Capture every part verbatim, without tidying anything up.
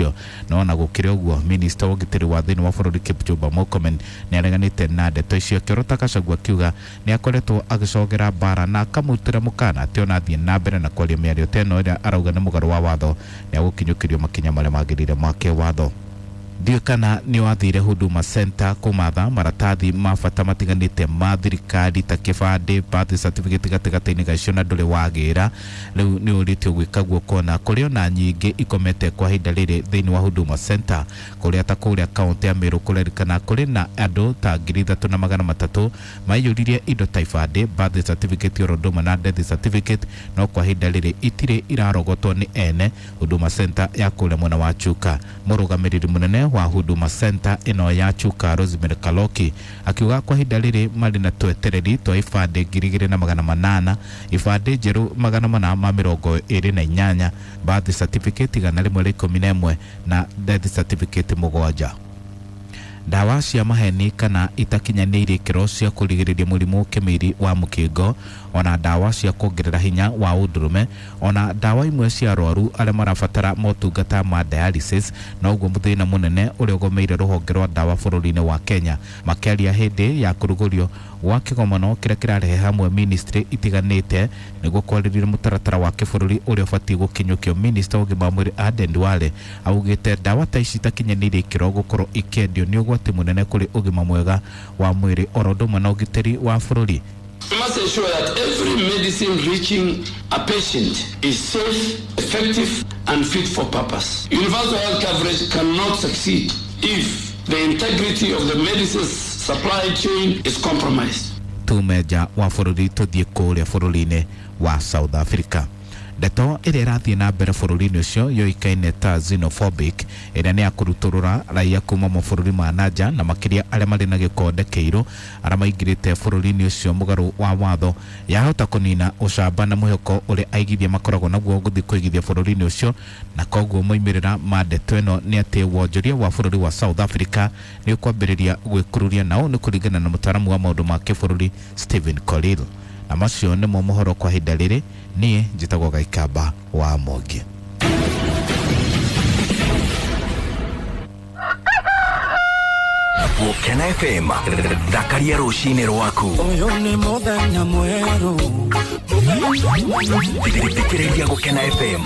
ucio no na gukire uguo minister wogitiri wa thini wa bururi Kipchumba Murkomen ni areganite na ndeto icio Kirota Gachagua kiuga ni akoretwo agicogera bara na akamutira mukana ati ona thie na mbere na kwaria miario teno ira arauga ni mugaru wa watho ni agukinyokirio makinya maria magirire make watho. Dio kana ni wathire Huduma Center kumatha maratathi mabata matiganite ma thirikari ta kibande birth certificate gatigataini gacio na nduri wagira riu ni uritio gwikagwo kona kurio na nyingi ikomete kwa hinda riri thiini wa Huduma Center kuria ta kuria kaunti ya Meru kurerikana kuri na andu ta ngiri ithatu na magana matatu maiyuririe indo ta ibande birth certificate orondoma na death certificate no kwa hinda riri itire irarogotwo ni ene Huduma Center ya kuria mwena wa Chuka. Murugamiriri munene wa Huduma Center ino ya Chuka Rosemary Kaloki akiuga kwa hinda riri mari na twetereri twa ibande ngiri igiri na magana manana ibande njeru magana mana ma mirongo iri na inyanya birth certificate igana rimwe ria ikumi na imwe na death certificate mugwanja. Dawa cia maheni kana itakinyanĩire ikĩro cia kũrigĩrĩria mũrimũ kĩmiri wa mũkingo ona dawa cia kuongerera hinya wa ũndũrũme ona dawa imwe cia arwaru arĩa marabatara motungata ma dialysis na ũguo mũthĩna mũnene ũrĩa ũgomeire rũhonge rwa dawa bũrũri-inĩ wa Kenya makĩaria hĩndĩ ya kũrugũrio gwa kĩgomano kĩrĩa kĩrarehe hamwe ministry itiganĩte nĩguo kwarĩrĩria mũtaratara wa kĩbũrũri ũrĩa ũbatiĩ gũkinyũkio. Minister ũgima wa mwĩrĩ Aden Duale augĩte dawa ta ici itakinyanĩire ikĩro gũkorwo ikĩendio nĩ ũgwati munene kuri ugima mwega wa mwiri orodoma na ugiteri wa bururi. We must ensure that every medicine reaching a patient is safe, effective and fit for purpose. Universal health coverage cannot succeed if the integrity of the medicines supply chain is compromised. Tumeja wa bururi tuthie kuria bururi-ini wa South Africa. Ndeto ĩrĩa ĩrathiĩ na mbere bũrũri-inĩ ũcio yoĩkaine ta xenophobic ĩrĩa nĩ ya kũrutũrũra raia kuma mabũrũri ma nanja na makĩria arĩa marĩ na gĩkonde kĩirũ arĩa maingĩrĩte bũrũri-inĩ ũcio mũgarũ wa watho yahota kũnina ũcamba na mwĩhoko ũrĩa aigithia makoragwo naguo gũthiĩ kũigithia bũrũri-inĩ ũcio na koguo moimĩrĩra ma ndeto ĩno nĩ atĩ wonjoria wa bũrũri wa South Africa nĩ ũkwambĩrĩria gwĩkururia nao nĩ kũringana na mũtaaramu wa maũndũ ma kĩbũrũri Stephen Korir. Na macio nĩ mo mohoro kwa hinda rĩrĩ niĩ njĩtagwo Gaikamba wa Mongi. Gukena F M thakaria rũcinĩ rwaku ũyũ nĩ mũthenya mwerũ thikĩrĩria Gukena F M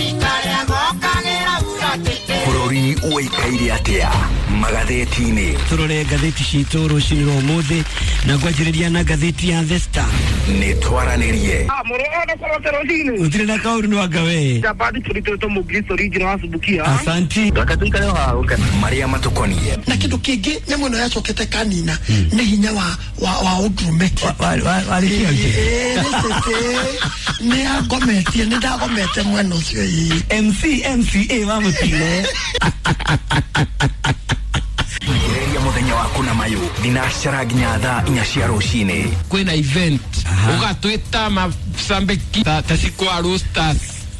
bũrũri ũikaire atĩa magathĩti-inĩ tũrore ngathĩti citũ rũcinĩ rwa ũmũthĩ na ngwanjĩrĩria na ngathĩti ya The Star nĩ twaranĩrie ũtirĩ na kaũru nĩ wanga we asanti marĩa matũkoniĩ na kĩndũ kĩngĩ nyamũ ĩno yacokete kanina nĩ hinya wa wa ũndũrũme nĩ agometie nĩ ndagomete mwena ũcio M C M C A wa mũtire Gĩrĩria mũthenya waku na mayũ thinacara nginya thaa inya cia rũcinĩ kwĩna event ũgatwĩta masambiki ta siku wa Roosters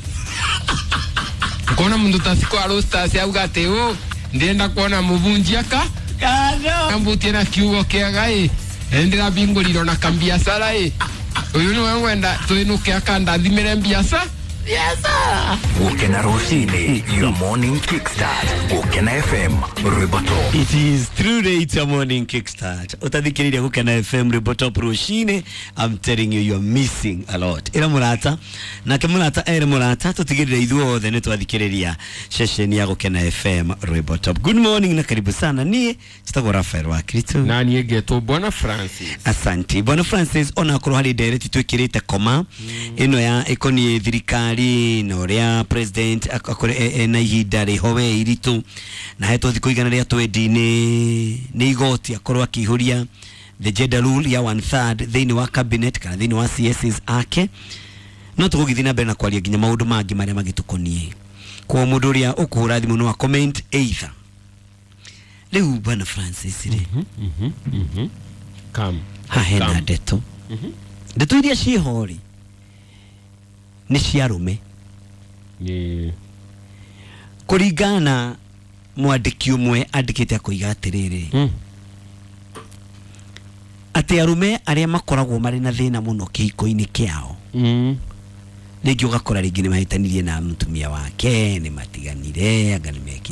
kona mundu ta siku wa Roosters auga atĩ ũ ndienda kuona mũbunjiaka kano mbutie na kiugo kĩega ĩ endera bingũriro na kambiacara ĩ uyu ni wewe wenda tuinuke akanda thimire mbiasa yes sir. Gukena rũcinĩ your morning kickstart Gukena F M Riboto. It is true that it's a morning kickstart utathikiriria Gukena F M Riboto rũcinĩ. I'm telling you you're missing a lot ira murata na ke murata ere murata tutigirire ithuothe nĩ twathikiriria session ya Gukena F M Riboto. Good morning na karibu sana nie chitagwo Rafael wa Kristo na nie geto Bwana Francis. Asante Bwana Francis ona koro hali direct twikirite koma ino ya ekonie thirikari no ria president akore e, na ihinda rihowe iritu na heto thiko igana ria twendi-inĩ nĩ igoti akorwo akihuria the gender rule ya one third thĩinĩ wa cabinet kana thĩinĩ wa C Ss ake no tũgũgĩthiĩ na mbere na kwaria nginya maũndũ mangĩ marĩa magĩtũkoniĩ kwa mũndũ ũrĩa ũkũhũra thimũ no comment either rĩu Bwana Francis rĩ mhm mhm kam ha hena ndeto ndeto iria ciĩho rĩ nĩ cia arũme ni kũringana mwandĩki ũmwe andĩkĩte akũiga atĩrĩrĩ mm. atĩ arũme arĩa makoragwo marĩ na thĩna mũno kĩhiko-inĩ kĩao mm. rĩngĩ ũgakora rĩngĩ nĩ mahĩtanirie na mũtumia wake nĩ matiganire anga nĩ